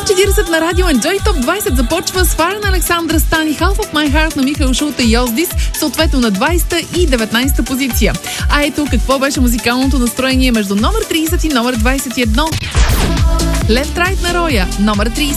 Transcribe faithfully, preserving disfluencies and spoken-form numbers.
четиридесет на радио Enjoy Топ двайсет започва с Фара на Александра Стан и Half of My Heart на Михаил Шулта и Йоздис, съответно на двайсета и деветнайсета позиция. А ето какво беше музикалното настроение между номер трийсет и номер двайсет и едно. Left Right на Роя, номер трийсет.